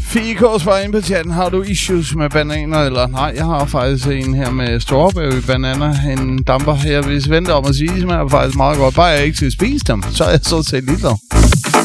Fikos var inde på chatten. Har du issues med bananer? Eller nej, jeg har faktisk en her med strawberry bananer. En damper her, hvis venter om at sige, smager faktisk meget godt. Bare jeg ikke skal spise dem, så er jeg så set lidt.